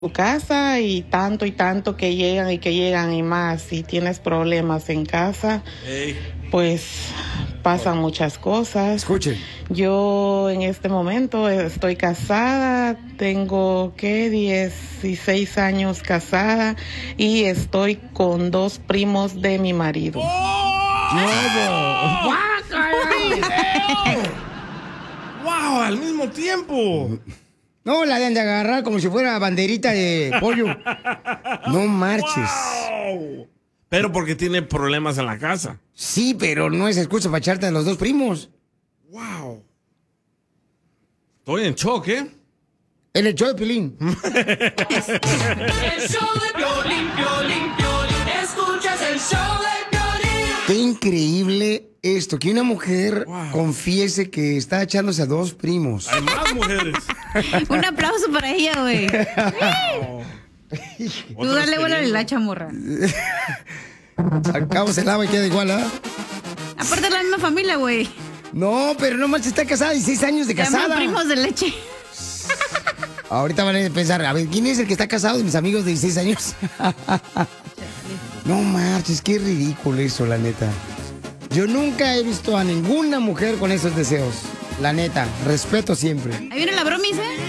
tu casa y tanto que llegan y más. Si tienes problemas en casa, pues pasan muchas cosas. Escuchen. Yo en este momento estoy casada, tengo 16 años casada y estoy con 2 primos de mi marido. ¡Wow! Al mismo tiempo. No, la deben de agarrar como si fuera banderita de pollo. No marches. Wow. Pero porque tiene problemas en la casa. Sí, pero no es excusa para echarte a los 2 primos. Wow. Estoy en shock, ¿eh? En el show de Piolín. El show de Piolín, Piolín, Piolín. Escuchas el show de Piolín. Qué increíble esto, que una mujer confiese que está echándose a 2 primos. Hay más mujeres. Un aplauso para ella, güey. Tú dale bola a la chamorra. Al cabo se lava y queda igual, ¿ah? Aparte de la misma familia, güey. No, pero no manches, está casada, 16 años de Se llaman casada. primos de leche. Ahorita van a pensar, a ver, ¿quién es el que está casado de mis amigos de 16 años? No marches, qué ridículo eso, la neta. Yo nunca he visto a ninguna mujer con esos deseos. La neta, respeto siempre. Ahí viene la bromis, ¿eh?